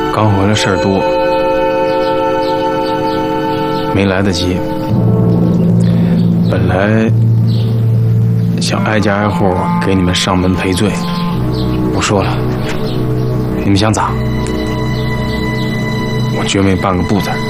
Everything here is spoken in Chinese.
刚回来事儿多，没来得及。本来想挨家挨户给你们上门赔罪，不说了，你们想咋？我绝没半个不字。